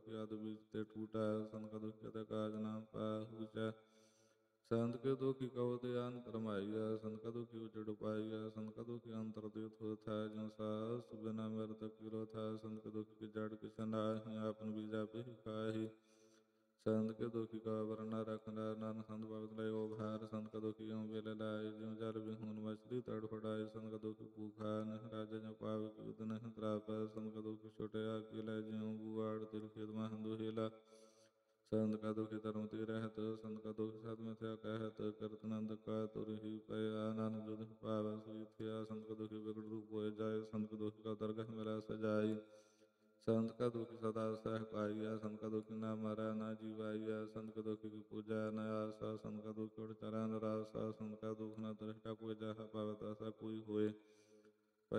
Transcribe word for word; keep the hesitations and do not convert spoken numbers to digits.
दुखी आदि बीज ते टूटा। संत का दुखी कतै काज ना पाहुचै। संत के दुखी कहो ध्यान करमाइया। संत का दुखी उजड़ पाइया। संत का दुखी अंतर तीर्थ होत है। ज्यों सास बिना मृत किरोत है। संत के दुखी की जड़ किस नाहि। आपन बीजा पे ही खाही। संत के दुखी का वरना रखना। नानक संत भगत लयो भार। संत का दुखी यूं बेल लाए। ज्यों जल बिहुन मछली तड़फड़ाए। संत का दुखी भूखा नहीं राजा जो पावे युद्ध नहीं त्राप। संत का दुखी छोटे अकेला। ज्यों बुआड़ तिल खेत मह दुहेला। संत का दुखी धर्म ती रहत। संत का दुखी सत मिथ्या कहत। करत नंद का तुरहि पया। नानक जो दुख पावै सोई थिया। संत का दुखी विकट रूप होय जाय। संत का दुखी का दरगह मिला सजाई। संत का दुखी सदा सह पाइया। संत का दुखी ना मरा ना जीवाइया। संत का दुखी की पूजा न आसा। संत का दुखी उड़ चरण रासा। संत का दुख न दृष्टा कोई जहा पावत आशा कोई होय।